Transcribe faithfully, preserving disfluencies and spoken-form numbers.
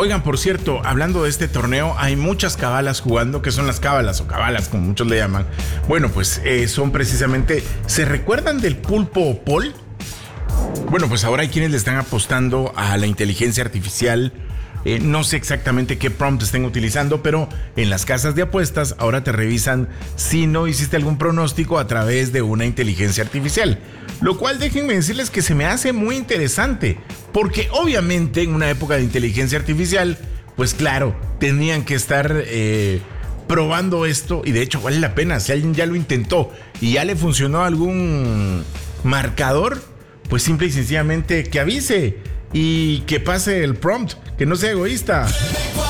Oigan, por cierto, hablando de este torneo, hay muchas cabalas jugando, que son las cábalas o cabalas, como muchos le llaman. Bueno, pues eh, son precisamente, ¿se recuerdan del pulpo Paul? Bueno, pues ahora hay quienes le están apostando a la inteligencia artificial. Eh, no sé exactamente qué prompt estén utilizando, pero en las casas de apuestas ahora te revisan si no hiciste algún pronóstico a través de una inteligencia artificial. Lo cual déjenme decirles que se me hace muy interesante, porque obviamente en una época de inteligencia artificial, pues claro, tenían que estar eh, probando esto, y de hecho vale la pena. Si alguien ya lo intentó y ya le funcionó algún marcador, pues simple y sencillamente que avise y que pase el prompt, que no sea egoísta.